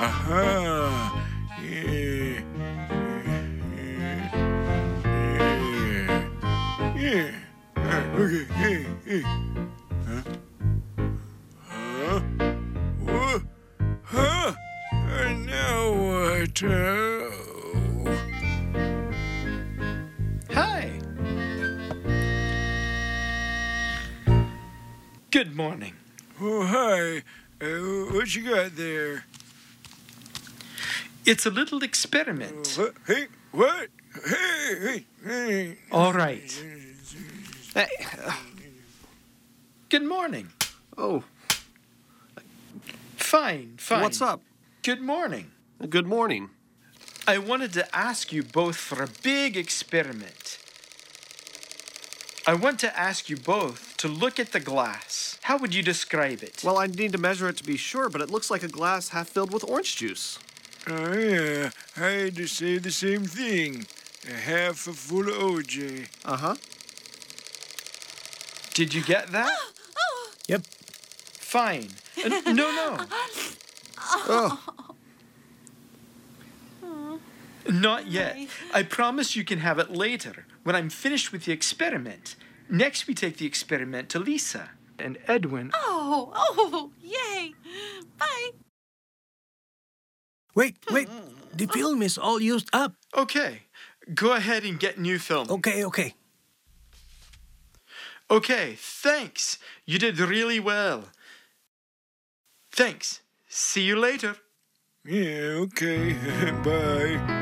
Aha. Yeah. Yeah. Okay. Huh? Huh? What? Huh? And now what? Hi. Good morning. Oh, hi. What you got there? It's a little experiment. Hey, what? Hey. All right. Hey, good morning. Oh, Fine. what's up? Good morning. Good morning. I wanted to ask you both for a big experiment. I want to ask you both to look at the glass. How would you describe it? Well, I need to measure it to be sure, but it looks like a glass half filled with orange juice. Oh, yeah. I had to say the same thing. A half full of OJ. Uh-huh. Did you get that? Yep. Fine. No. Oh, Not yet. I promise you can have it later, when I'm finished with the experiment. Next, we take the experiment to Lisa and Edwin. Oh, yay. Bye. Wait. The film is all used up. Okay, go ahead and get new film. Okay. Okay, thanks. You did really well. Thanks. See you later. Yeah, okay. Bye.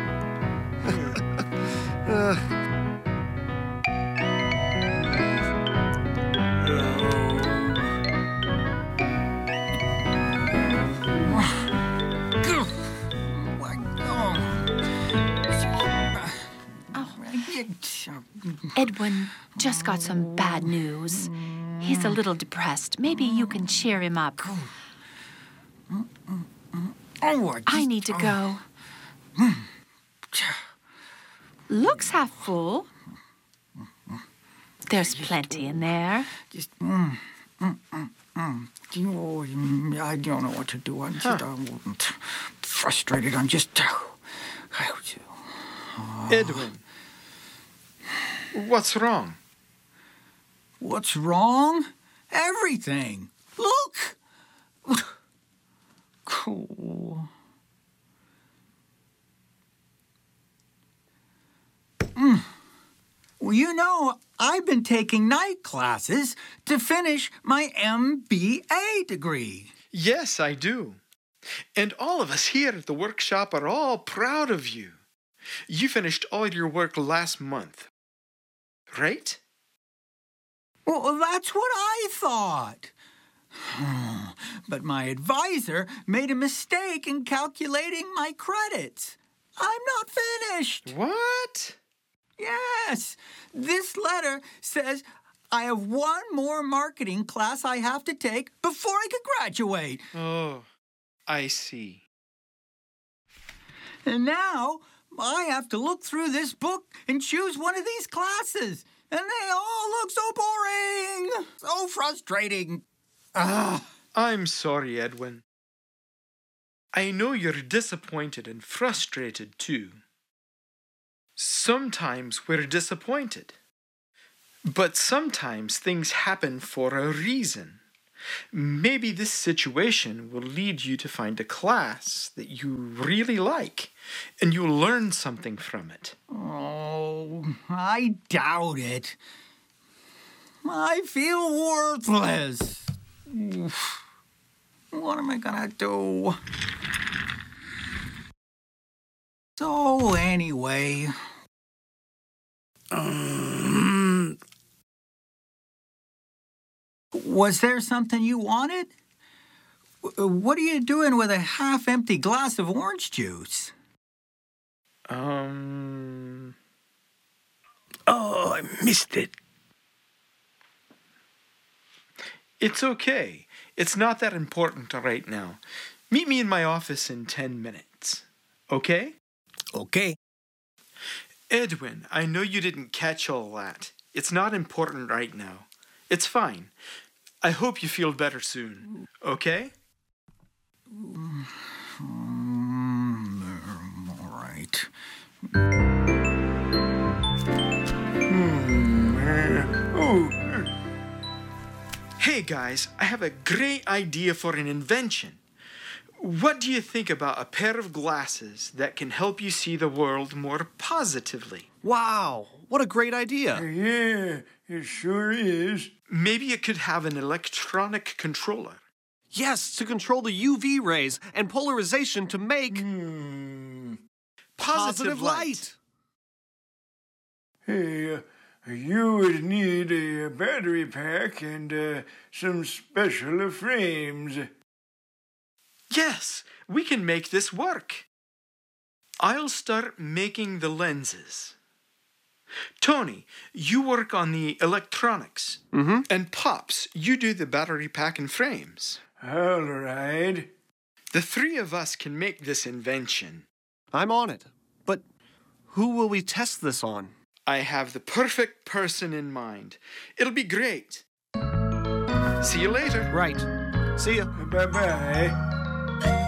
Edwin just got some bad news. He's a little depressed. Maybe you can cheer him up. I need to go. Looks half full. There's plenty in there. I don't know what to do. I'm frustrated. I'm just... Edwin, what's wrong? What's wrong? Everything. Look! Cool. Well, you know, I've been taking night classes to finish my MBA degree. Yes, I do. And all of us here at the workshop are all proud of you. You finished all your work last month, right? Well, that's what I thought. But my advisor made a mistake in calculating my credits. I'm not finished. What? Yes. This letter says I have one more marketing class I have to take before I can graduate. Oh, I see. And now I have to look through this book and choose one of these classes. And they all look so boring. So frustrating. I'm sorry, Edwin. I know you're disappointed and frustrated, too. Sometimes we're disappointed. But sometimes things happen for a reason. Maybe this situation will lead you to find a class that you really like, and you'll learn something from it. Oh, I doubt it. I feel worthless. What am I gonna do? So, anyway... Was there something you wanted? What are you doing with a half-empty glass of orange juice? Oh, I missed it. It's okay. It's not that important right now. Meet me in my office in 10 minutes. Okay? Okay. Edwin, I know you didn't catch all that. It's not important right now. It's fine. I hope you feel better soon. Okay? Hey guys, I have a great idea for an invention. What do you think about a pair of glasses that can help you see the world more positively? Wow, what a great idea. Yeah, it sure is. Maybe it could have an electronic controller. Yes, to control the UV rays and polarization to make Positive light. Hey, you would need a battery pack and some special frames. Yes, we can make this work. I'll start making the lenses. Tony, you work on the electronics. And Pops, you do the battery pack and frames. All right. The three of us can make this invention. I'm on it. But who will we test this on? I have the perfect person in mind. It'll be great. See you later. Right. See ya. Bye-bye.